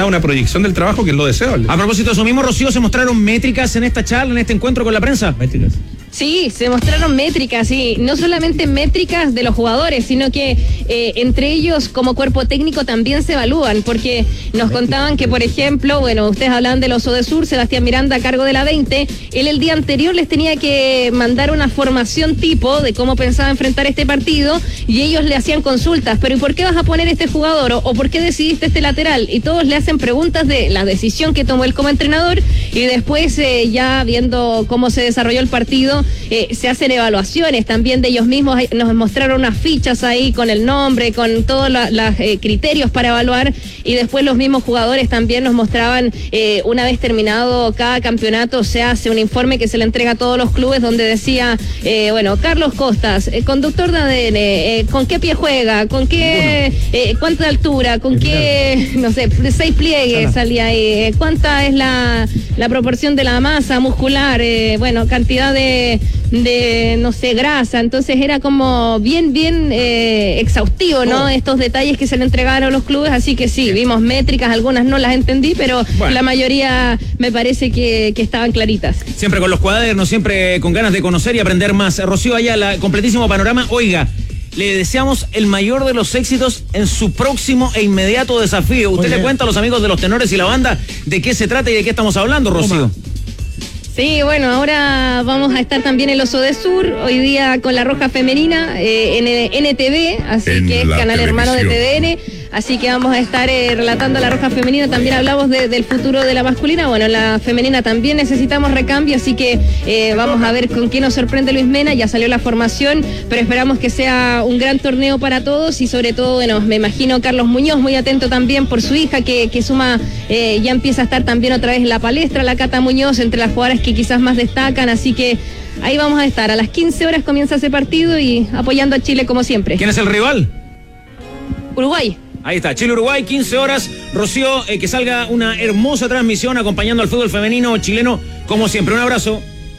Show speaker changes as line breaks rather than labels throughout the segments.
da una proyección del trabajo que es lo deseable.
A propósito de eso mismo, Rocío, ¿se mostraron métricas en esta charla, en este encuentro con la prensa?
Métricas.
Sí, se mostraron métricas, y no solamente métricas de los jugadores, sino que entre ellos como cuerpo técnico también se evalúan, porque nos contaban que, por ejemplo, bueno, ustedes hablaban del Oso de Sur, Sebastián Miranda a cargo de la 20, él el día anterior les tenía que mandar una formación tipo de cómo pensaba enfrentar este partido, y ellos le hacían consultas, pero ¿y por qué vas a poner este jugador? ¿O por qué decidiste este lateral? Y todos le hacen preguntas de la decisión que tomó él como entrenador, y después ya viendo cómo se desarrolló el partido, se hacen evaluaciones también de ellos mismos. Nos mostraron unas fichas ahí con el nombre, con todos los criterios para evaluar, y después los mismos jugadores también nos mostraban, una vez terminado cada campeonato, se hace un informe que se le entrega a todos los clubes donde decía, bueno, Carlos Costas, conductor de ADN, ¿con qué pie juega? ¿Con qué, cuánta altura? ¿Con qué, no sé, 6 pliegues salía ahí? ¿Cuánta es la proporción de la masa muscular? Bueno, cantidad de no sé, grasa. Entonces era como bien exhaustivo, ¿no? Estos detalles que se le entregaron a los clubes, así que sí, vimos métricas, algunas no las entendí, pero la mayoría me parece que estaban claritas.
Siempre con los cuadernos, siempre con ganas de conocer y aprender más. Rocío Ayala, completísimo panorama. Oiga, le deseamos el mayor de los éxitos en su próximo e inmediato desafío. Usted le cuenta a los amigos de los tenores y la banda de qué se trata y de qué estamos hablando, Rocío.
Sí, bueno, ahora vamos a estar también en el Oso de Sur, hoy día con la Roja Femenina, en NTV, así que es canal hermano de TVN, así que vamos a estar relatando la Roja Femenina. También hablamos del futuro de la masculina. Bueno, la femenina también necesitamos recambio, así que vamos a ver con qué nos sorprende Luis Mena. Ya salió la formación, pero esperamos que sea un gran torneo para todos, y sobre todo, bueno, me imagino Carlos Muñoz muy atento también por su hija, que suma, ya empieza a estar también otra vez en la palestra, la Cata Muñoz, entre las jugadoras que quizás más destacan, así que ahí vamos a estar. A las 15 horas comienza ese partido y apoyando a Chile como siempre.
¿Quién es el rival?
Uruguay.
Ahí está, Chile-Uruguay, 15 horas. Rocío, que salga una hermosa transmisión acompañando al fútbol femenino chileno como siempre. Un abrazo.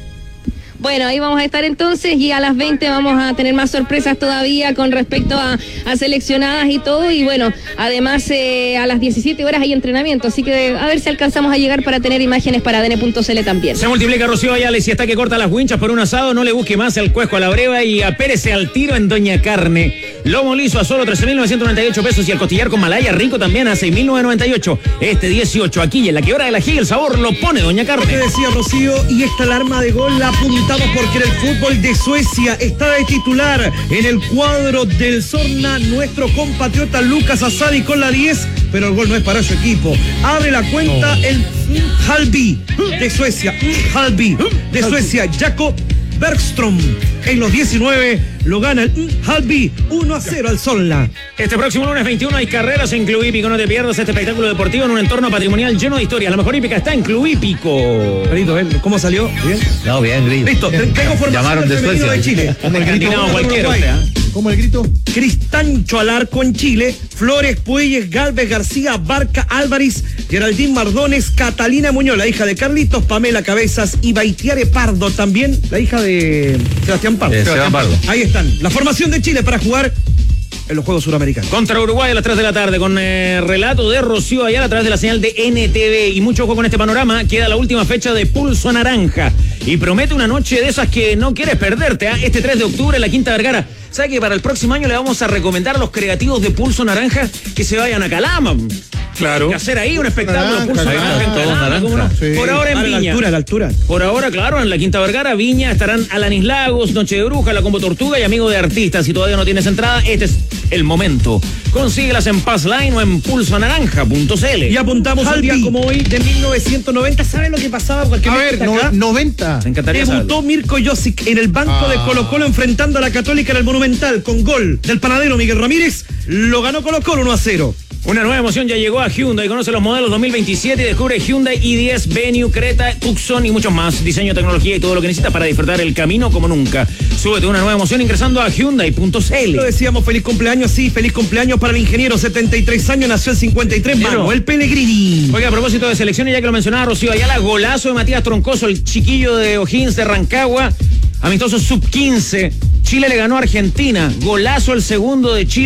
Bueno, ahí vamos a estar entonces, y a las 20 vamos a tener más sorpresas todavía con respecto a seleccionadas y todo, y bueno, además a las 17 horas hay entrenamiento, así que a ver si alcanzamos a llegar para tener imágenes para ADN.cl también.
Se multiplica Rocío Ayala, y si está que corta las winchas por un asado, no le busque más al cuesco a la breva y apérese al tiro en Doña Carne. Lomo liso a solo 13.998 pesos, y el costillar con malaya rico también a 6.998. Este 18, aquí y en la Quebrada de la Giga, el sabor lo pone Doña Carne.
¿Qué decía Rocío? Y esta alarma de gol la apuntamos porque en el fútbol de Suecia está de titular en el cuadro del Sorna nuestro compatriota Lucas Asadi con la 10, pero el gol no es para su equipo. Abre la cuenta el Halby de Suecia, Halby de Suecia, Jakob Bergström. En los 19 lo gana el Halby 1-0 al Solna.
Este próximo lunes 21 hay carreras en Club Hípico. No te pierdas este espectáculo deportivo en un entorno patrimonial lleno de historias. La mejor hípica está en Club Hípico.
Grito, ¿cómo salió? ¿Bien?
No, bien, Grito.
Listo, tengo formación del femenino de Chile.
Como el grito cualquiera.
¿Cómo el grito? Cristancho Alarco en Chile, Flores, Puelles, Galvez, García, Barca, Álvarez, Geraldín Mardones, Catalina Muñoz, la hija de Carlitos, Pamela Cabezas y Baitiare Pardo, también la hija de Sebastián Pardo.
Sebastián Pardo.
Ahí están, la formación de Chile para jugar en los Juegos Suramericanos.
Contra Uruguay a las 3 de la tarde, con relato de Rocío Ayala a través de la señal de NTV. Y mucho ojo con este panorama, queda la última fecha de Pulso Naranja. Y promete una noche de esas que no quieres perderte, ¿eh? Este 3 de octubre en la Quinta Vergara. ¿Sabe que para el próximo año le vamos a recomendar a los creativos de Pulso Naranja que se vayan a Calama?
Claro.
Que hacer ahí un espectáculo, Pulso Naranja en Calama.
Naranja.
Sí. Por ahora en Viña.
A la altura.
Por ahora, claro, en la Quinta Vergara, Viña, estarán Alanis Lagos, Noche de Bruja, La Combo Tortuga y Amigo de Artistas. Si todavía no tienes entrada, este es el momento. Consíguelas en Passline o en pulsonaranja.cl.
Y apuntamos un día como hoy de 1990. ¿Saben lo que pasaba?
A ver, 90.
Me encantaría
Debutó Mirko Josic en el banco de Colo-Colo enfrentando a la Católica en el Monumental con gol del panadero Miguel Ramírez. Lo ganó Colo-Colo 1-0.
Una nueva emoción ya llegó a Hyundai. Conoce los modelos 2027 y descubre Hyundai i10, Venue, Creta, Tucson y muchos más. Diseño, tecnología y todo lo que necesitas para disfrutar el camino como nunca. Súbete una nueva emoción ingresando a Hyundai.cl.
Lo decíamos, feliz cumpleaños, sí, feliz cumpleaños para el ingeniero, 73 años, nació el 53, Manuel Pellegrini.
Oiga, a propósito de selecciones, ya que lo mencionaba Rocío Ayala, golazo de Matías Troncoso, el chiquillo de O'Higgins de Rancagua, amistoso sub-15. Chile le ganó a Argentina, golazo el segundo de Chile.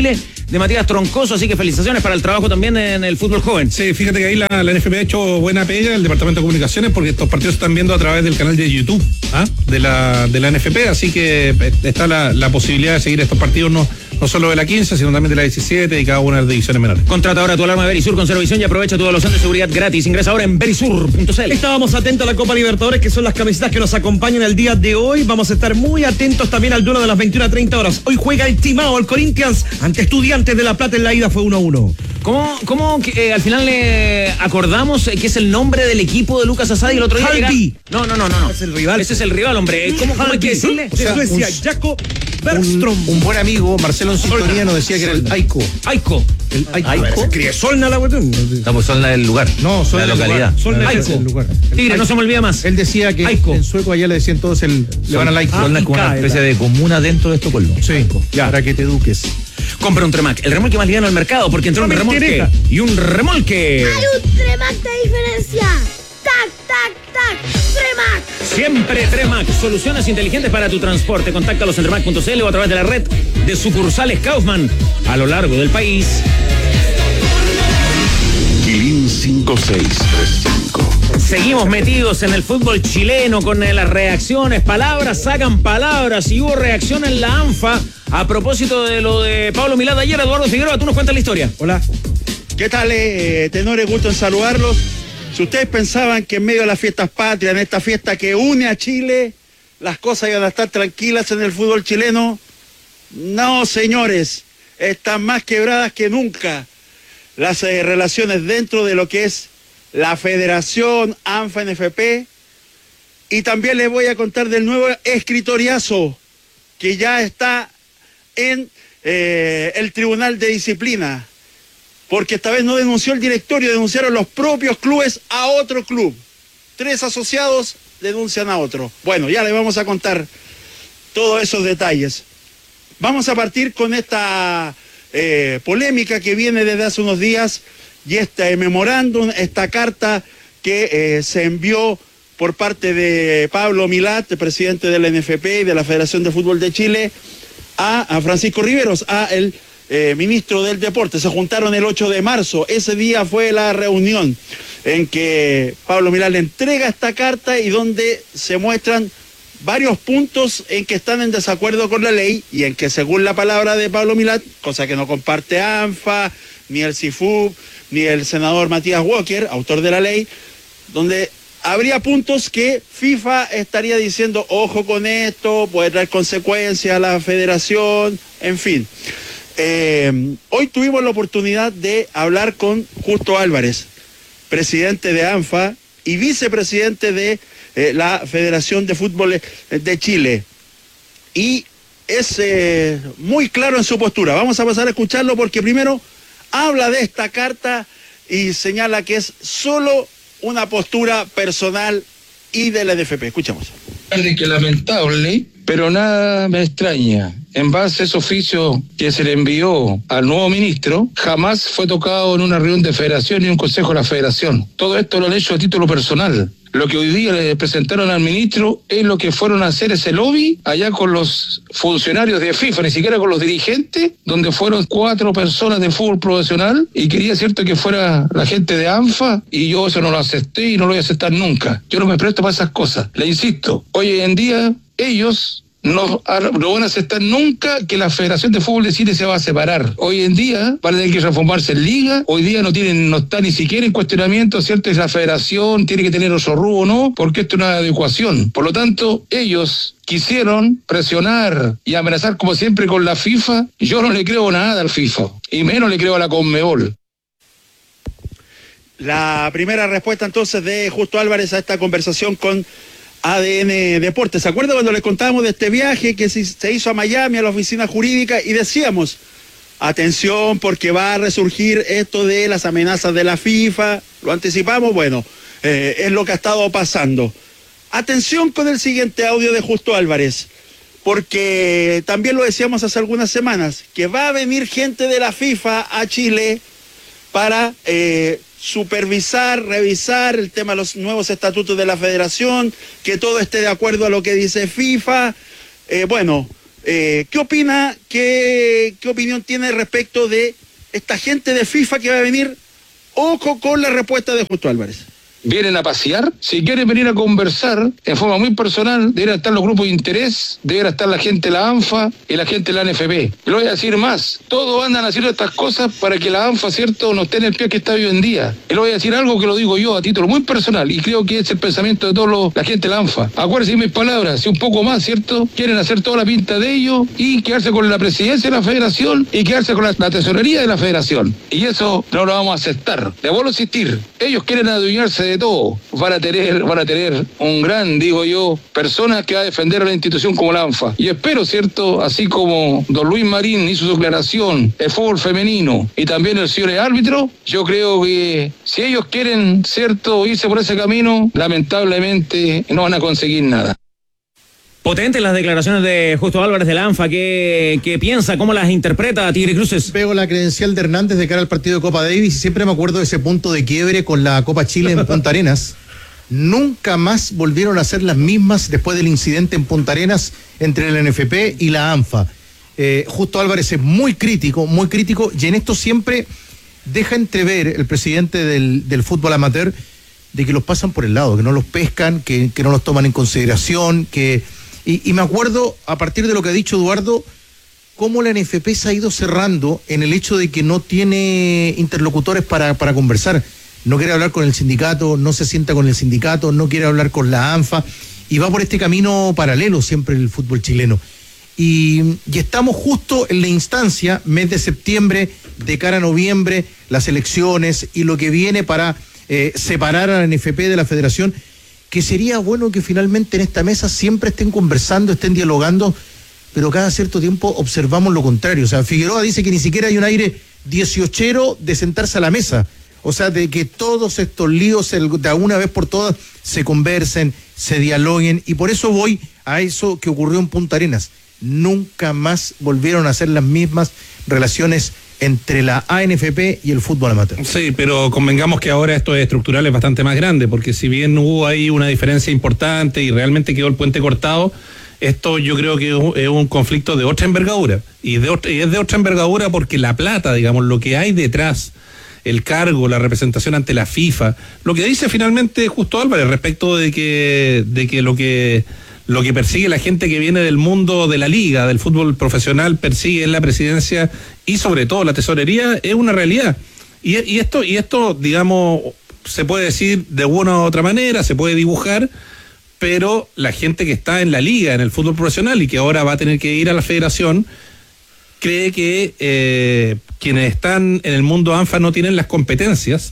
de Matías Troncoso, así que felicitaciones para el trabajo también en el fútbol joven.
Sí, fíjate que ahí la NFP ha hecho buena pega, el Departamento de Comunicaciones, porque estos partidos se están viendo a través del canal de YouTube de la NFP, así que está la posibilidad de seguir estos partidos, no solo de la 15, sino también de la 17 y cada una de las divisiones menores.
Contrata ahora tu alarma Verisur con Servivisión y aprovecha tu evaluación de seguridad gratis. Ingresa ahora en verisur.cl.
Estábamos atentos a la Copa Libertadores, que son las camisetas que nos acompañan el día de hoy. Vamos a estar muy atentos también al duelo de las 21:30 horas. Hoy juega el Timao, el Corinthians, ante Estudiantes de La Plata. En la ida fue 1-1.
¿Cómo al final le acordamos que es el nombre del equipo de Lucas Asadi el otro día?
Halby.
No.
Es el rival.
Ese es el rival, hombre. ¿Cómo hay que decirle?
O sea, Suecia, Jaco Bergström.
Un buen amigo, Marcelo en sintonía, nos decía que era el Aiko. El Aiko.
Solna la cuestión.
No, pues Solna del lugar.
No, Solna
la localidad.
Solna es el lugar.
Tigre, no se me olvida más.
Él decía que
Aiko.
en sueco allá le decían todos le van al Aiko.
Solna es como una especie de comuna dentro de Estocolmo.
Sí, para que te eduques.
Compra un Tremac, el remolque más liviano del mercado, porque entró un remolque y un remolque.
Hay un Tremac de diferencia. ¡Tac, tac, tac! ¡Tremac!
Siempre Tremac, soluciones inteligentes para tu transporte. Contáctalos en tremac.cl o a través de la red de sucursales Kaufman a lo largo del país.
Quilín 5635.
Seguimos metidos en el fútbol chileno con las reacciones, palabras sacan palabras, y hubo reacción en la ANFA a propósito de lo de Pablo Milad de ayer. Eduardo Figueroa, tú nos cuentas la historia.
Hola.
¿Qué tal, tenores? Gusto en saludarlos. Si ustedes pensaban que en medio de las fiestas patrias, en esta fiesta que une a Chile, las cosas iban a estar tranquilas en el fútbol chileno, no, señores, están más quebradas que nunca las relaciones dentro de lo que es la Federación ANFA-NFP, y también les voy a contar del nuevo escritoriazo que ya está en el Tribunal de Disciplina, porque esta vez no denunció el directorio, denunciaron los propios clubes a otro club. 3 asociados denuncian a otro. Bueno, ya les vamos a contar todos esos detalles. Vamos a partir con esta polémica que viene desde hace unos días, y este memorándum, esta carta que se envió por parte de Pablo Milad, presidente de la NFP y de la Federación de Fútbol de Chile, a Francisco Riveros, el ministro del Deporte. Se juntaron el 8 de marzo. Ese día fue la reunión en que Pablo Milad le entrega esta carta y donde se muestran varios puntos en que están en desacuerdo con la ley, y en que, según la palabra de Pablo Milad, cosa que no comparte ANFA, ni el CIFUB, ni el senador Matías Walker, autor de la ley, donde habría puntos que FIFA estaría diciendo, ojo con esto, puede traer consecuencias a la federación, en fin. Hoy tuvimos la oportunidad de hablar con Justo Álvarez, presidente de ANFA y vicepresidente de la Federación de Fútbol de Chile, y es muy claro en su postura. Vamos a pasar a escucharlo, porque primero habla de esta carta y señala que es solo una postura personal y de la NFP. Escuchamos.
Que lamentable, pero nada me extraña. En base a ese oficio que se le envió al nuevo ministro, jamás fue tocado en una reunión de federación ni un consejo de la federación. Todo esto lo han hecho a título personal. Lo que hoy día le presentaron al ministro es lo que fueron a hacer ese lobby allá con los funcionarios de FIFA, ni siquiera con los dirigentes, donde fueron 4 personas de fútbol profesional, y quería, cierto, que fuera la gente de ANFA, y yo eso no lo acepté y no lo voy a aceptar nunca. Yo no me presto para esas cosas. Le insisto, hoy en día ellos no van a aceptar nunca que la Federación de Fútbol de Chile se va a separar. Hoy en día van a tener que reformarse en liga. Hoy día no está ni siquiera en cuestionamiento, ¿cierto? Es la federación, tiene que tener otro rubro, ¿no? Porque esto es una adecuación. Por lo tanto, ellos quisieron presionar y amenazar, como siempre, con la FIFA. Yo no le creo nada al FIFA, y menos le creo a la Conmebol.
La primera respuesta entonces de Justo Álvarez a esta conversación con ADN Deportes. ¿Se acuerda cuando les contábamos de este viaje que se hizo a Miami, a la oficina jurídica, y decíamos, atención, porque va a resurgir esto de las amenazas de la FIFA? Lo anticipamos. Bueno, es lo que ha estado pasando. Atención con el siguiente audio de Justo Álvarez, porque también lo decíamos hace algunas semanas, que va a venir gente de la FIFA a Chile para supervisar, revisar el tema de los nuevos estatutos de la federación, que todo esté de acuerdo a lo que dice FIFA. ¿Qué opina, qué opinión tiene respecto de esta gente de FIFA que va a venir? Ojo con la respuesta de Justo Álvarez.
Vienen a pasear. Si quieren venir a conversar en forma muy personal, deberán estar los grupos de interés, deberá estar la gente de la ANFA y la gente de la NFP. Y lo voy a decir más, todos andan haciendo estas cosas para que la ANFA, ¿cierto?, no esté en el pie que está hoy en día. Y le voy a decir algo que lo digo yo a título muy personal, y creo que es el pensamiento de toda la gente de la ANFA. Acuérdense de mis palabras, si un poco más, ¿cierto?, quieren hacer toda la pinta de ellos y quedarse con la presidencia de la federación y quedarse con la tesorería de la federación. Y eso no lo vamos a aceptar. Le vuelvo a insistir, ellos quieren adueñarse de todo. Van a tener un gran, digo yo, persona que va a defender a la institución como la ANFA. Y espero, ¿cierto?, así como don Luis Marín hizo su declaración, el fútbol femenino y también el señor árbitro, yo creo que si ellos quieren, ¿cierto?, irse por ese camino, lamentablemente no van a conseguir nada.
Potentes las declaraciones de Justo Álvarez de la ANFA. ¿Qué piensa? ¿Cómo las interpreta Tigre Cruces?
Veo la credencial de Hernández de cara al partido de Copa Davis y siempre me acuerdo de ese punto de quiebre con la Copa Chile en Punta Arenas. Nunca más volvieron a ser las mismas después del incidente en Punta Arenas entre el NFP y la ANFA. Justo Álvarez es muy crítico, y en esto siempre deja entrever el presidente del fútbol amateur de que los pasan por el lado, que no los pescan, que no los toman en consideración, Y me acuerdo, a partir de lo que ha dicho Eduardo, cómo la NFP se ha ido cerrando en el hecho de que no tiene interlocutores para conversar. No quiere hablar con el sindicato, no se sienta con el sindicato, no quiere hablar con la ANFA, y va por este camino paralelo siempre el fútbol chileno. Y estamos justo en la instancia, mes de septiembre, de cara a noviembre, las elecciones y lo que viene para separar a la NFP de la federación, que sería bueno que finalmente en esta mesa siempre estén conversando, estén dialogando, pero cada cierto tiempo observamos lo contrario. O sea, Figueroa dice que ni siquiera hay un aire 18ero de sentarse a la mesa. O sea, de que todos estos líos de una vez por todas se conversen, se dialoguen, y por eso voy a eso que ocurrió en Punta Arenas. Nunca más volvieron a ser las mismas relaciones entre la ANFP y el fútbol amateur.
Sí, pero convengamos que ahora esto es estructural, es bastante más grande, porque si bien hubo ahí una diferencia importante y realmente quedó el puente cortado, esto yo creo que es un conflicto de otra envergadura, y es de otra envergadura porque la plata, digamos, lo que hay detrás, el cargo, la representación ante la FIFA, lo que dice finalmente Justo Álvarez respecto de que lo que persigue la gente que viene del mundo de la liga, del fútbol profesional, persigue en la presidencia y sobre todo la tesorería, es una realidad. Y esto, digamos, se puede decir de una u otra manera, se puede dibujar, pero la gente que está en la liga, en el fútbol profesional y que ahora va a tener que ir a la federación, cree que quienes están en el mundo ANFA no tienen las competencias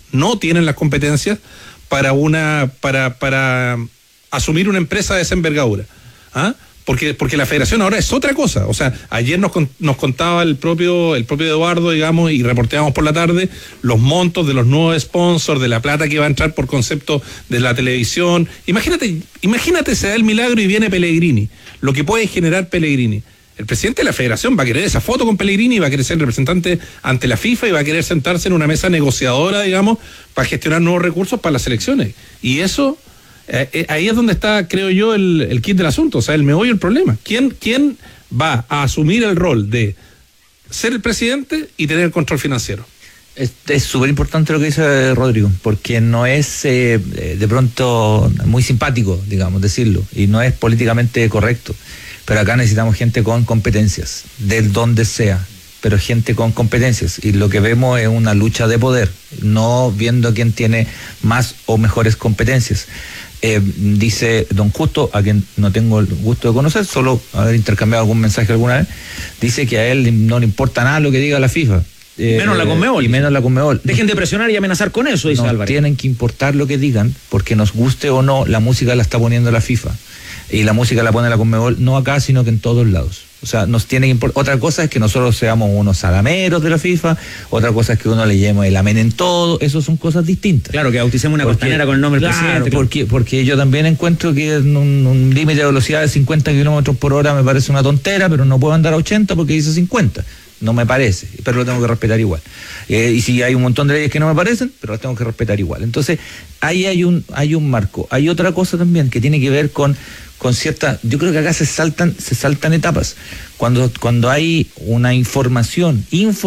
para asumir una empresa de esa envergadura. Porque la federación ahora es otra cosa. O sea, ayer nos contaba el propio Eduardo, digamos, y reporteamos por la tarde los montos de los nuevos sponsors, de la plata que va a entrar por concepto de la televisión. Imagínate se da el milagro y viene Pellegrini, lo que puede generar Pellegrini. El presidente de la federación va a querer esa foto con Pellegrini, va a querer ser representante ante la FIFA y va a querer sentarse en una mesa negociadora, digamos, para gestionar nuevos recursos para las elecciones. Y eso, ahí es donde está, creo yo, el kit del asunto, o sea, el meollo del problema. ¿Quién va a asumir el rol de ser el presidente y tener el control financiero?
Es súper importante lo que dice Rodrigo, porque no es de pronto muy simpático, digamos, decirlo, y no es políticamente correcto. Pero acá necesitamos gente con competencias, del donde sea, pero gente con competencias. Y lo que vemos es una lucha de poder, no viendo quién tiene más o mejores competencias. Dice don Justo, a quien no tengo el gusto de conocer, solo haber intercambiado algún mensaje alguna vez, dice que a él no le importa nada lo que diga la FIFA.
Menos la Conmebol.
Y menos la Conmebol.
Dejen de presionar y amenazar con eso, dice Álvarez.
Tienen que importar lo que digan, porque nos guste o no, la música la está poniendo la FIFA. Y la música la pone la Conmebol, no acá, sino que en todos lados. O sea, nos tiene que importar. Otra cosa es que nosotros seamos unos salameros de la FIFA, otra cosa es que uno le lleve el amén en todo, eso son cosas distintas.
Claro, que bauticemos una costanera con el nombre del presidente.
Claro. Porque yo también encuentro que un límite de velocidad de 50 kilómetros por hora me parece una tontera, pero no puedo andar a 80 porque dice 50. no me parece, pero lo tengo que respetar igual. Y si hay un montón de leyes que no me parecen, pero las tengo que respetar igual. Entonces, ahí hay un marco. Hay otra cosa también que tiene que ver con cierta, yo creo que acá se saltan etapas. Cuando hay una información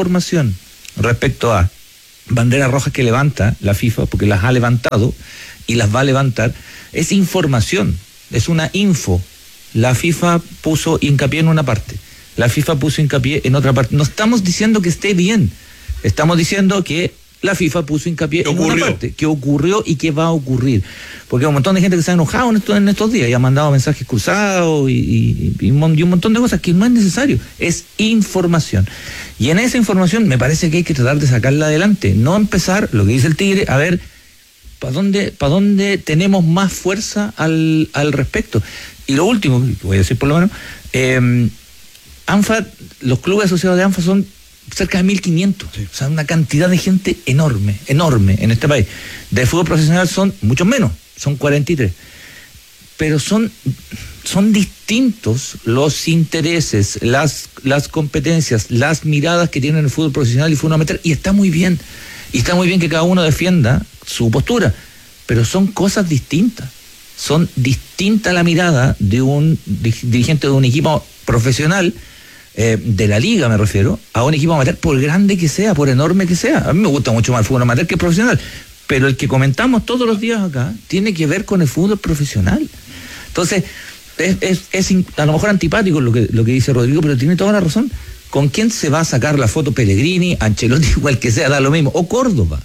respecto a banderas rojas que levanta la FIFA, porque las ha levantado y las va a levantar, es información, es una info. La FIFA puso hincapié en una parte, la FIFA puso hincapié en otra parte. No estamos diciendo que esté bien, estamos diciendo que la FIFA puso hincapié en una parte, que ocurrió y que va a ocurrir. Porque hay un montón de gente que se ha enojado en estos días y ha mandado mensajes cruzados y un montón de cosas que no es necesario. Es información. Y en esa información me parece que hay que tratar de sacarla adelante. No empezar, lo que dice el Tigre, a ver para dónde tenemos más fuerza al respecto. Y lo último, voy a decir por lo menos, ANFA, los clubes asociados de ANFA son cerca de 1.500, sí. O sea, una cantidad de gente enorme en este país. De fútbol profesional son muchos menos, son 43. Pero son distintos los intereses, las competencias, las miradas que tienen el fútbol profesional y el fútbol amateur, y está muy bien. Y está muy bien que cada uno defienda su postura, pero son cosas distintas. Son distinta la mirada de un dirigente de un equipo profesional, de la liga me refiero, a un equipo amateur, por grande que sea, por enorme que sea. A mí me gusta mucho más el fútbol amateur que el profesional, pero el que comentamos todos los días acá tiene que ver con el fútbol profesional. Entonces, es a lo mejor antipático lo que dice Rodrigo, pero tiene toda la razón. ¿Con quién se va a sacar la foto Pellegrini, Ancelotti, igual que sea, da lo mismo, o Córdoba?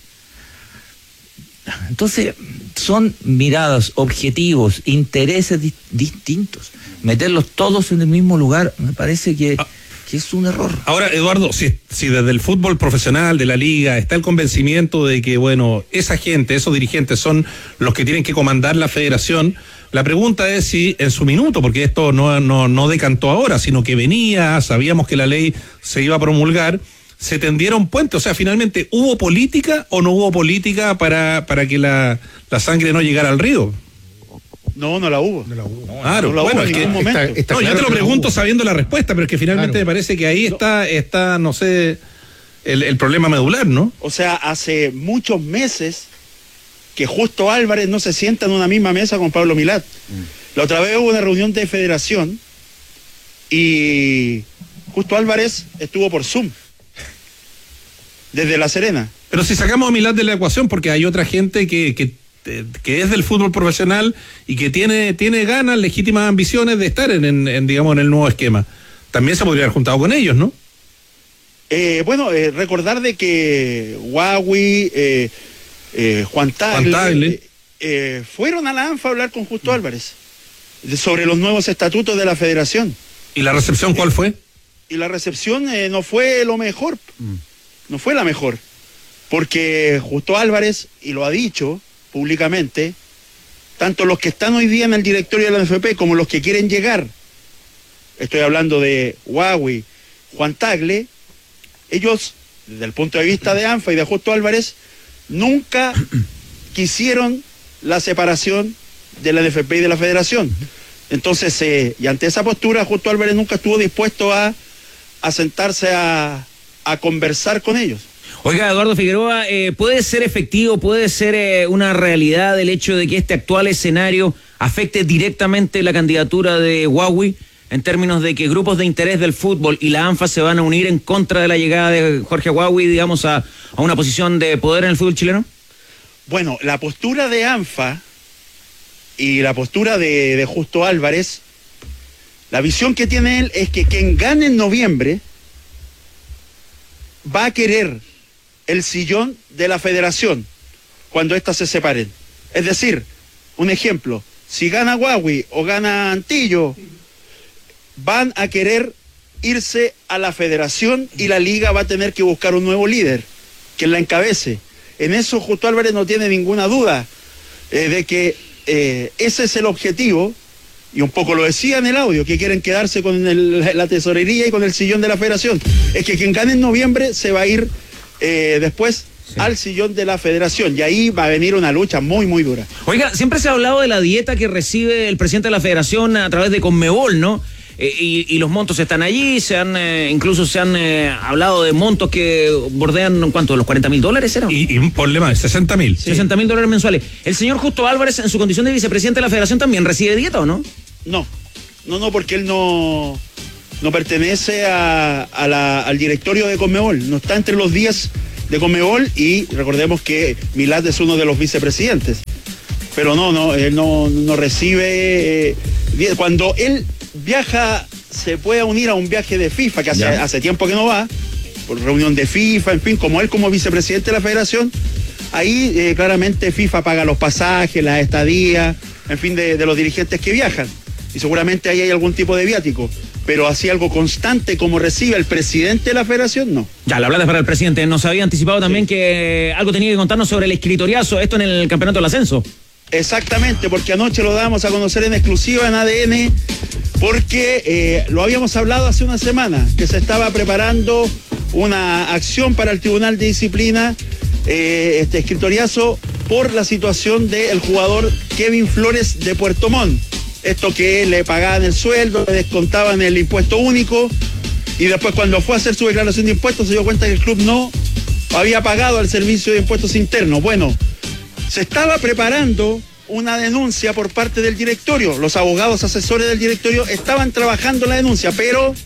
Entonces, son miradas, objetivos, intereses distintos. Meterlos todos en el mismo lugar, me parece que es un error.
Ahora, Eduardo, si desde el fútbol profesional de la liga está el convencimiento de que, bueno, esa gente, esos dirigentes son los que tienen que comandar la federación, la pregunta es si en su minuto, porque esto no decantó ahora, sino que venía, sabíamos que la ley se iba a promulgar, se tendieron puentes, o sea, finalmente, ¿hubo política o no hubo política para que la sangre no llegara al río?
No la hubo.
Claro,
no la
bueno,
hubo en ningún momento.
Claro, yo te lo pregunto sabiendo la respuesta, pero es que finalmente me parece que ahí está, no sé, el problema medular, ¿no?
O sea, hace muchos meses que Justo Álvarez no se sienta en una misma mesa con Pablo Milat. La otra vez hubo una reunión de federación y Justo Álvarez estuvo por Zoom desde La Serena.
Pero si sacamos a Milat de la ecuación, porque hay otra gente que es del fútbol profesional y que tiene ganas, legítimas ambiciones de estar en el nuevo esquema. También se podría haber juntado con ellos, ¿no?
Recordar de que Huawei, Juan Tagle fueron a la ANFA a hablar con Justo Álvarez sobre los nuevos estatutos de la federación.
¿Y la recepción cuál fue?
Y la recepción no fue lo mejor, no fue la mejor, porque Justo Álvarez, y lo ha dicho públicamente, tanto los que están hoy día en el directorio de la NFP como los que quieren llegar, estoy hablando de Huawei, Juan Tagle, ellos, desde el punto de vista de ANFA y de Justo Álvarez, nunca quisieron la separación de la NFP y de la federación. Entonces, y ante esa postura, Justo Álvarez nunca estuvo dispuesto a sentarse a conversar con ellos.
Oiga, Eduardo Figueroa, ¿puede ser efectivo, puede ser una realidad el hecho de que este actual escenario afecte directamente la candidatura de Huawei, en términos de que grupos de interés del fútbol y la ANFA se van a unir en contra de la llegada de Jorge Huawei, digamos, a una posición de poder en el fútbol chileno?
Bueno, la postura de ANFA y la postura de Justo Álvarez, la visión que tiene él es que quien gane en noviembre va a querer el sillón de la federación cuando éstas se separen. Es decir, un ejemplo, si gana Huawei o gana Antillo, van a querer irse a la federación y la liga va a tener que buscar un nuevo líder que la encabece. En eso Justo Álvarez no tiene ninguna duda de que ese es el objetivo, y un poco lo decía en el audio, que quieren quedarse con la tesorería y con el sillón de la federación. Es que quien gane en noviembre se va a ir después al sillón de la federación, y ahí va a venir una lucha muy, muy dura.
Oiga, siempre se ha hablado de la dieta que recibe el presidente de la federación a través de Conmebol, ¿no? y los montos están allí, incluso se han hablado de montos que bordean, ¿cuánto? ¿Los $40.000 eran?
Y un problema de $60.000.
Sí. $60.000 mensuales. ¿El señor Justo Álvarez, en su condición de vicepresidente de la federación, también recibe dieta o no?
No, porque él no pertenece al directorio de Conmebol, no está entre los 10 de Conmebol, y recordemos que Milad es uno de los vicepresidentes. Pero él no recibe. Cuando él viaja, se puede unir a un viaje de FIFA, que hace tiempo que no va, por reunión de FIFA, en fin, como él como vicepresidente de la federación, ahí claramente FIFA paga los pasajes, las estadías, en fin, de los dirigentes que viajan. Y seguramente ahí hay algún tipo de viático. Pero así algo constante como recibe el presidente de la federación, no.
Ya, la hablada para el presidente. Nos había anticipado también que algo tenía que contarnos sobre el escritoriazo, esto en el campeonato del ascenso.
Exactamente, porque anoche lo dábamos a conocer en exclusiva en ADN, porque lo habíamos hablado hace una semana, que se estaba preparando una acción para el Tribunal de Disciplina, este escritoriazo, por la situación del jugador Kevin Flores de Puerto Montt. Esto que le pagaban el sueldo, le descontaban el impuesto único, y después cuando fue a hacer su declaración de impuestos se dio cuenta que el club no había pagado al servicio de impuestos internos. Bueno, se estaba preparando una denuncia por parte del directorio. Los abogados asesores del directorio estaban trabajando la denuncia, pero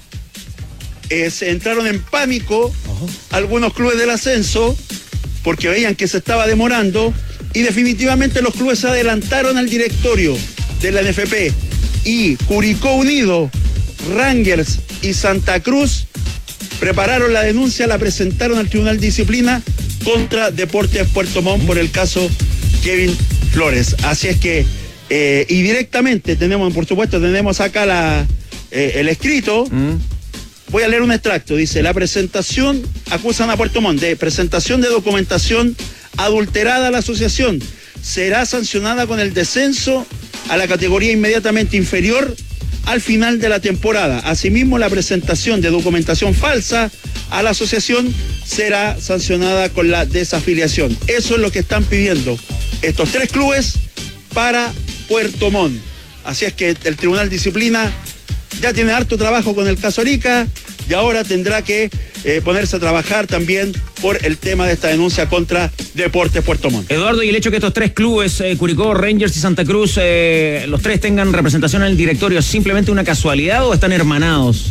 se entraron en pánico algunos clubes del ascenso porque veían que se estaba demorando, y definitivamente los clubes se adelantaron al directorio de la NFP, y Curicó Unido, Rangers y Santa Cruz prepararon la denuncia, la presentaron al Tribunal de Disciplina contra Deportes Puerto Montt por el caso Kevin Flores. Así es que, y directamente tenemos acá el escrito. Voy a leer un extracto. Dice: la presentación, acusan a Puerto Montt de presentación de documentación adulterada a la asociación, será sancionada con el descenso a la categoría inmediatamente inferior al final de la temporada. Asimismo, la presentación de documentación falsa a la asociación será sancionada con la desafiliación. Eso es lo que están pidiendo estos 3 clubes para Puerto Montt. Así es que el Tribunal de Disciplina ya tiene harto trabajo con el caso Arica, y ahora tendrá que ponerse a trabajar también por el tema de esta denuncia contra Deportes Puerto Montt.
Eduardo, y el hecho que estos 3 clubes, Curicó, Rangers y Santa Cruz, los 3 tengan representación en el directorio, ¿es simplemente una casualidad o están hermanados?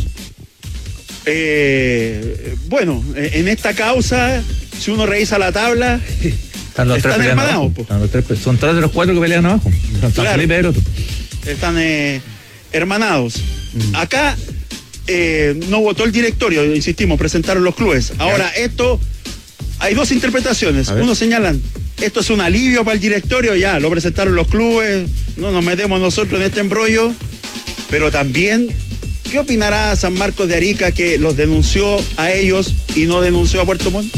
Bueno, en esta causa, si uno revisa la tabla,
están hermanados. Son 3 de los 4 que pelean abajo.
Claro, están hermanados. Acá no votó el directorio, insistimos, presentaron los clubes. Ahora, esto, hay 2 interpretaciones. Uno señalan, esto es un alivio para el directorio, ya, lo presentaron los clubes, no nos metemos nosotros en este embrollo. Pero también, ¿qué opinará San Marcos de Arica, que los denunció a ellos y no denunció a Puerto Montt?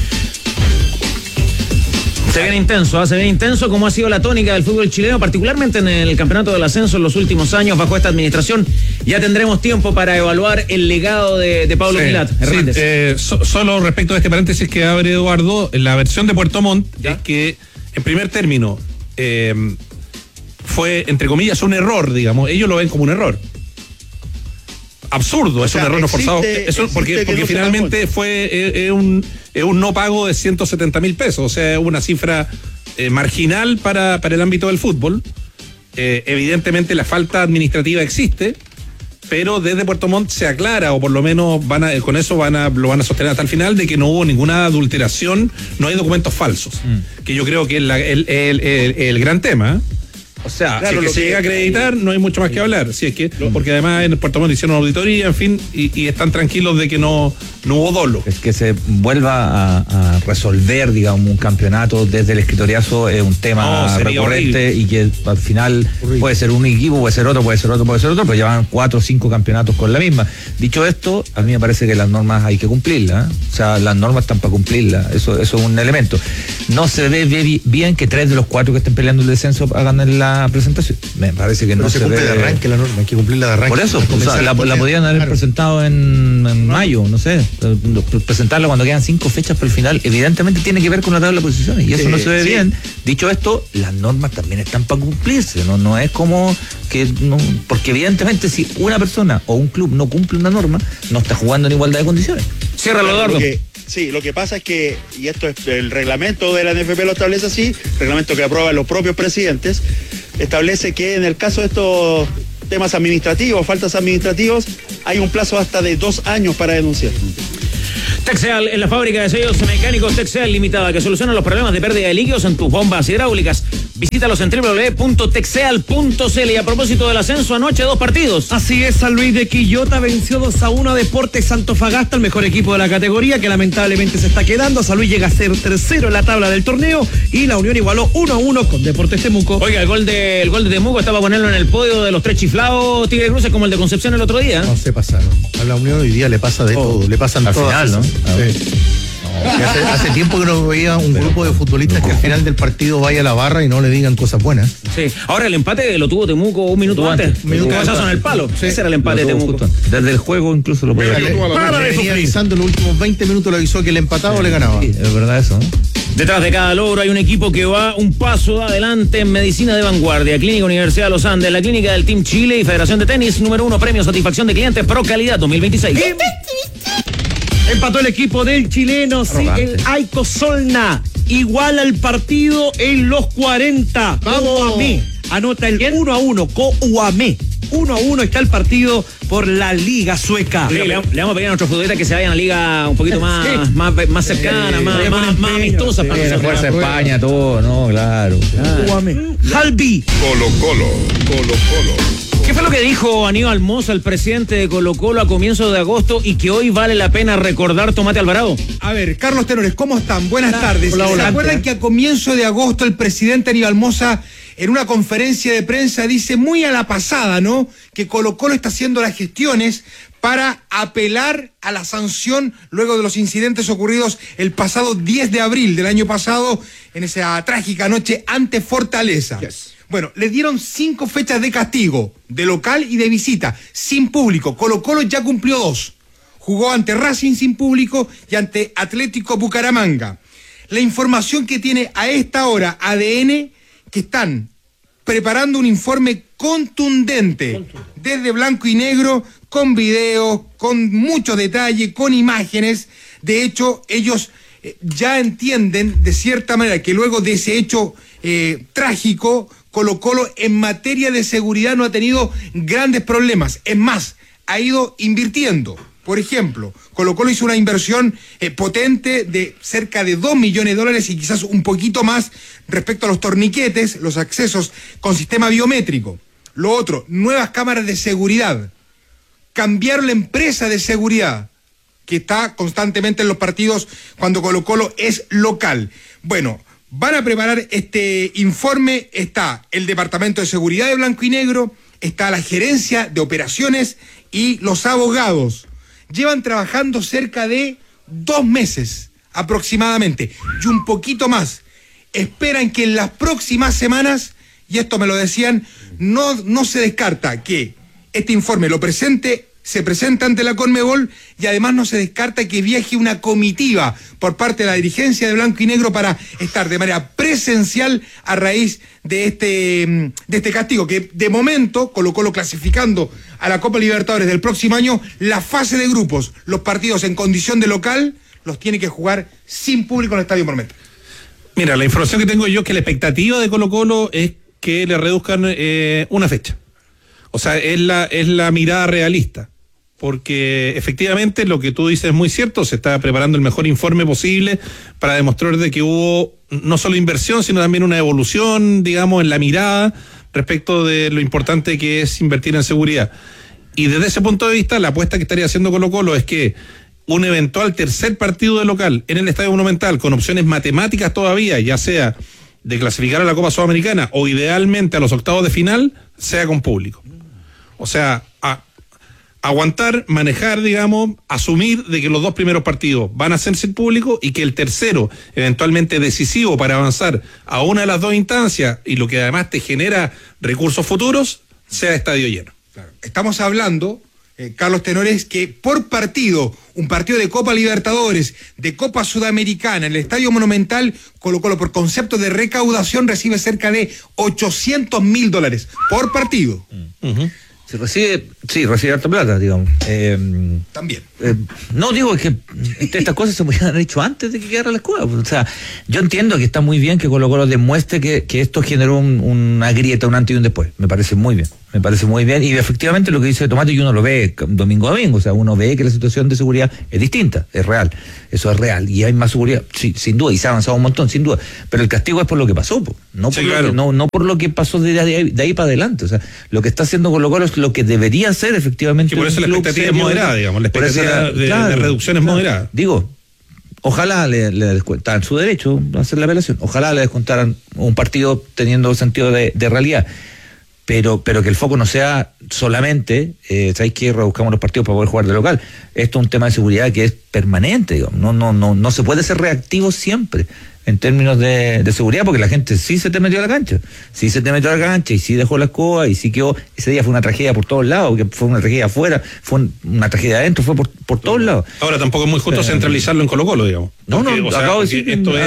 Se viene intenso como ha sido la tónica del fútbol chileno, particularmente en el campeonato del ascenso en los últimos años bajo esta administración. Ya tendremos tiempo para evaluar el legado de Pablo Milad Hernández.
Solo respecto a este paréntesis que abre Eduardo, la versión de Puerto Montt es que, en primer término, fue, entre comillas, un error, digamos. Ellos lo ven como un error. Absurdo, es un error no forzado. Eso porque finalmente fue un no pago de 170.000 pesos, o sea, una cifra marginal para el ámbito del fútbol. Evidentemente la falta administrativa existe, pero desde Puerto Montt se aclara, o por lo menos con eso lo van a sostener hasta el final, de que no hubo ninguna adulteración, no hay documentos falsos, que yo creo que es el gran tema. O sea, claro, si es que se llega a acreditar, no hay mucho más que hablar. Si es que, porque además en Puerto Montt hicieron auditoría, en fin, y están tranquilos de que no hubo dolo.
Es que se vuelva a resolver, digamos, un campeonato desde el escritoriazo es un tema recurrente horrible. Y que al final puede ser un equipo, puede ser otro, pero llevan 4 o 5 campeonatos con la misma. Dicho esto, a mí me parece que las normas hay que cumplirlas, ¿eh? O sea, las normas están para cumplirlas, eso es un elemento. No se ve bien que 3 de los 4 que estén peleando el descenso hagan la presentación. Me parece que no
se cumple de arranque la norma, hay que cumplirla de arranque.
Por eso, o sea, la podían haber presentado en mayo, no sé, presentarla cuando quedan 5 fechas para el final. Evidentemente tiene que ver con la tabla de posiciones y eso no se ve bien. Dicho esto, las normas también están para cumplirse, no es como que no, porque evidentemente si una persona o un club no cumple una norma, no está jugando en igualdad de condiciones.
Ciérralo, Eduardo.
Sí, lo que pasa es que, y esto es el reglamento de la NFP lo establece así, reglamento que aprueban los propios presidentes, establece que en el caso de estos temas administrativos, faltas administrativos, hay un plazo hasta de 2 años para denunciar.
Texeal, en la fábrica de sellos mecánicos Texeal Limitada, que soluciona los problemas de pérdida de líquidos en tus bombas hidráulicas. Visítalos en www.texeal.cl. Y a propósito del ascenso, anoche 2 partidos.
Así es, San Luis de Quillota venció 2-1 a Deportes Antofagasta, el mejor equipo de la categoría, que lamentablemente se está quedando. San Luis llega a ser tercero en la tabla del torneo y la Unión igualó 1-1 con Deportes Temuco.
Oiga, el gol de Temuco estaba a ponerlo en el podio de los 3 chiflados Tigre Cruces, como el de Concepción el otro día.
No se pasaron. A la Unión hoy día le pasa de todo, le pasan
al
todas.
Final, ¿no?
Sí. Hace tiempo que no veía un grupo de futbolistas que al final del partido vaya a la barra y no le digan cosas buenas.
Sí. Ahora el empate lo tuvo Temuco un minuto antes. Un cabezazo en el palo. Sí. Ese era el empate de Temuco.
Desde el juego incluso lo podía hacer.
Venía avisando en los últimos 20 minutos, le avisó que le empataba o le ganaba.
Sí, es verdad eso, ¿no?
Detrás de cada logro hay un equipo que va un paso adelante en medicina de vanguardia. Clínica Universidad de los Andes, la clínica del Team Chile y Federación de Tenis, número 1, premio Satisfacción de Clientes Pro Calidad 2026.
Empató el equipo del chileno, sí, el Aico Solna. Iguala el partido en los 40. Couamé anota el 1-1. Couamé. 1-1 está el partido por la Liga Sueca.
Le vamos a pedir a nuestros futbolistas que se vayan a la liga un poquito más cercana, más amistosa.
Para fuerza de España, todo, no, claro.
Halbi.
Colo-Colo.
¿Qué fue lo que dijo Aníbal Mosa, el presidente de Colo-Colo, a comienzos de agosto y que hoy vale la pena recordar, Tomate Alvarado?
A ver, Carlos Tenores, ¿cómo están? Buenas tardes.
Hola,
¿Se acuerdan que a comienzo de agosto el presidente Aníbal Mosa en una conferencia de prensa dice muy a la pasada, ¿no?, que Colo-Colo está haciendo las gestiones para apelar a la sanción luego de los incidentes ocurridos el pasado 10 de abril del año pasado en esa trágica noche ante Fortaleza? Yes. Bueno, le dieron 5 fechas de castigo, de local y de visita, sin público. Colo-Colo ya cumplió 2. Jugó ante Racing sin público y ante Atlético Bucaramanga. La información que tiene a esta hora ADN, que están preparando un informe contundente, desde blanco y negro, con videos, con mucho detalle, con imágenes. De hecho, ellos ya entienden de cierta manera que luego de ese hecho trágico, Colo-Colo en materia de seguridad no ha tenido grandes problemas. Es más, ha ido invirtiendo. Por ejemplo, Colo-Colo hizo una inversión potente de cerca de $2 millones y quizás un poquito más respecto a los torniquetes, los accesos con sistema biométrico. Lo otro, nuevas cámaras de seguridad. Cambiaron la empresa de seguridad que está constantemente en los partidos cuando Colo-Colo es local. Bueno, van a preparar este informe. Está el Departamento de Seguridad de Blanco y Negro, está la Gerencia de Operaciones y los abogados. Llevan trabajando cerca de 2 meses aproximadamente y un poquito más. Esperan que en las próximas semanas, y esto me lo decían, no se descarta que este informe se presenta ante la Conmebol y además no se descarta que viaje una comitiva por parte de la dirigencia de Blanco y Negro para estar de manera presencial a raíz de este castigo, que de momento Colo-Colo clasificando a la Copa Libertadores del próximo año, la fase de grupos, los partidos en condición de local, los tiene que jugar sin público en el Estadio Monumental.
Mira, la información que tengo yo es que la expectativa de Colo-Colo es que le reduzcan una fecha. O sea, es la mirada realista. Porque efectivamente lo que tú dices es muy cierto, se está preparando el mejor informe posible para demostrar de que hubo no solo inversión, sino también una evolución, digamos, en la mirada respecto de lo importante que es invertir en seguridad. Y desde ese punto de vista, la apuesta que estaría haciendo Colo-Colo es que un eventual tercer partido de local en el Estadio Monumental, con opciones matemáticas todavía, ya sea de clasificar a la Copa Sudamericana o idealmente a los octavos de final, sea con público. O sea, aguantar, manejar, digamos, asumir de que los 2 primeros partidos van a ser sin público y que el tercero, eventualmente decisivo para avanzar a una de las 2 instancias y lo que además te genera recursos futuros, sea estadio lleno.
Claro. Estamos hablando, Carlos Tenores, que por partido, un partido de Copa Libertadores, de Copa Sudamericana, en el Estadio Monumental, Colo-Colo por concepto de recaudación recibe cerca de $800.000 por partido.
Recibe harta plata, digamos.
También.
No, digo que estas cosas se podían haber hecho antes de que quedara la escuela. O sea, yo entiendo que está muy bien que Colo-Colo demuestre que esto generó una grieta, un antes y un después. Me parece muy bien. Y efectivamente lo que dice Tomate, y uno lo ve domingo a domingo. O sea, uno ve que la situación de seguridad es distinta, es real. Eso es real. Y hay más seguridad, sí, sin duda. Y se ha avanzado un montón, sin duda. Pero el castigo es por lo que pasó, no por lo que pasó de ahí para adelante. O sea, lo que está haciendo Colo-Colo es lo que debería ser efectivamente.
Que por eso la expectativa es moderada, digamos. La expectativa de reducción es moderada.
Digo, ojalá le descontaran su derecho a hacer la apelación. Ojalá le descontaran un partido teniendo sentido de realidad. Pero que el foco no sea solamente, ¿sabéis qué? Rebuscamos los partidos para poder jugar de local. Esto es un tema de seguridad que es permanente, digamos. No se puede ser reactivo siempre en términos de seguridad, porque la gente sí se te metió a la cancha. Sí se te metió a la cancha y sí dejó la escoba y sí quedó. Ese día fue una tragedia por todos lados, que fue una tragedia afuera, fue una tragedia adentro, fue por todos lados.
Ahora tampoco es muy justo centralizarlo en Colo-Colo, digamos.
Acabo de decir